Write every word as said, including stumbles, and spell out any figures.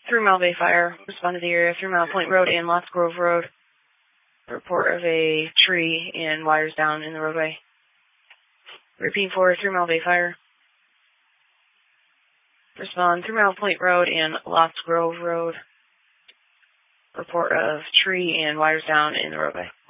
Three Mile Bay Fire. Respond to the area. Three Mile Point Road and Lots Grove Road. Report of a tree and wires down in the roadway. Repeat for Three Mile Bay Fire. Respond Three Mile Point Road and Lots Grove Road. Report of tree and wires down in the roadway.